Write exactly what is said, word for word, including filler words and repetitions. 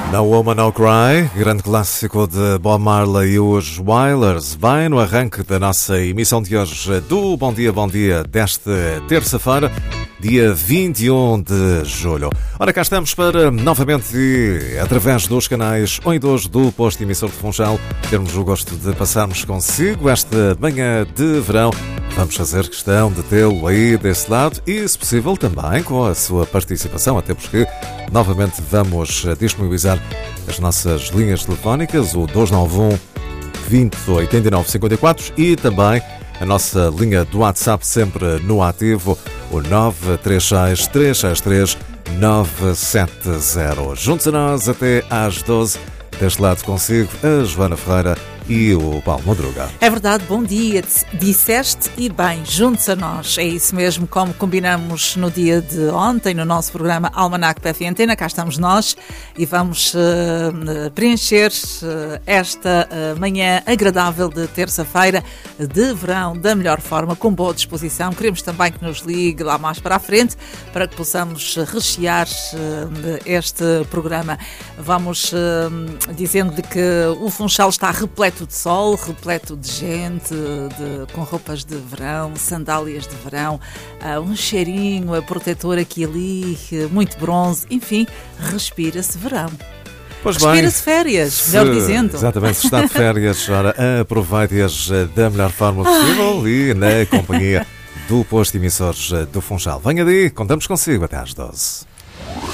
No Woman No Cry, grande clássico de Bob Marley e os Wailers, vai no arranque da nossa emissão de hoje do Bom Dia, Bom Dia desta terça-feira, dia vinte e um de julho. Ora, cá estamos para, novamente, através dos canais um e dois do posto emissor de Funchal, termos o gosto de passarmos consigo esta manhã de verão. Vamos fazer questão de tê-lo aí desse lado e, se possível, também com a sua participação, até porque, novamente, vamos disponibilizar as nossas linhas telefónicas, o dois nove um, vinte, oitenta e nove, cinquenta e quatro e também a nossa linha do WhatsApp sempre no ativo, o nove três seis, três seis três, nove sete zero. Juntos a nós até às doze, deste lado consigo a Joana Ferreira e o Paulo Madruga. É verdade, bom dia, disseste e bem, juntos a nós, é isso mesmo, como combinamos no dia de ontem, no nosso programa Almanac P F Antena, cá estamos nós e vamos uh, preencher uh, esta uh, manhã agradável de terça-feira de verão da melhor forma, com boa disposição. Queremos também que nos ligue lá mais para a frente para que possamos rechear uh, este programa. Vamos uh, dizendo-lhe que o Funchal está repleto de sol, repleto de gente, de, com roupas de verão, sandálias de verão, uh, um cheirinho a protetor aqui e ali, muito bronze, enfim, respira-se verão. Pois respira-se férias, se, melhor dizendo. Exatamente, se está de férias, ora, aproveite-as da melhor forma possível Ai. e na companhia do posto emissores do Funchal. Venha daí, contamos consigo até às doze.